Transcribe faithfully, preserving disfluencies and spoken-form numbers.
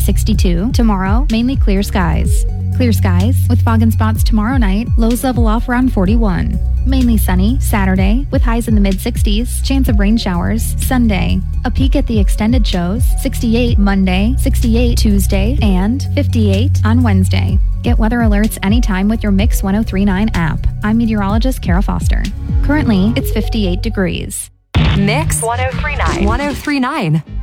sixty-two. Tomorrow, mainly clear skies. Clear skies with fog and spots tomorrow night. Lows level off around forty-one. Mainly sunny Saturday with highs in the mid-sixties. Chance of rain showers Sunday. A peek at the extended shows: sixty-eight Monday, sixty-eight Tuesday, and fifty-eight on Wednesday. Get weather alerts anytime with your Mix one oh three point nine app. I'm meteorologist Kara Foster. Currently, it's fifty-eight degrees. Mix one oh three point nine. one oh three point nine.